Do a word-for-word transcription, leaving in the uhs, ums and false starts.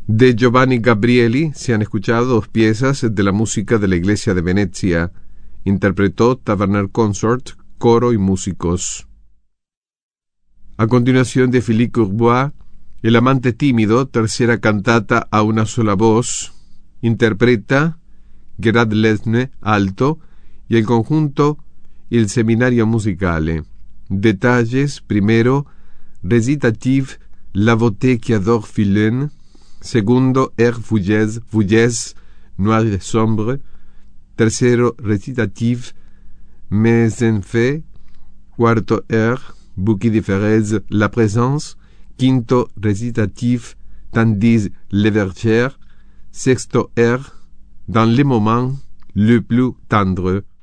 De Giovanni Gabrieli se han escuchado dos piezas de la música de la Iglesia de Venecia. Interpretó Taverner Consort, coro y músicos. A continuación, de Philippe Courbois, El amante tímido, tercera cantata a una sola voz. Interpreta Gerard Lesne, alto, y el conjunto Il Seminario Musicale. Detalles: primero, recitative La Beauté qui adore Philène. Segundo, Air Vouillez, Vouillez, Noir et Sombre. Tercero, recitative Mes Enfants. Cuarto, Air Bouquet de Ferez, La Présence. Quinto, recitative Tandis les Vergères. Sexto, Air Dans les moments le plus tendre.